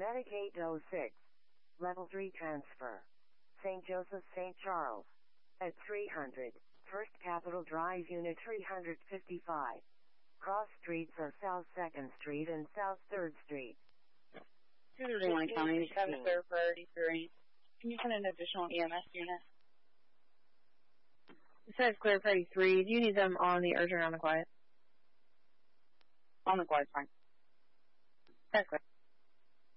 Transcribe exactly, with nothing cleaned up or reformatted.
Medic eight oh six. Level three transfer. Saint Joseph, Saint Charles. At three hundred. First Capitol Drive, Unit three fifty-five. Cross streets are South second Street and South third Street. two thirty-one County, seven clear priority three. Can you send an additional E M S unit? It says clear priority three. Do you need them on the urgent or on the quiet? On the quiet, fine. That's quick.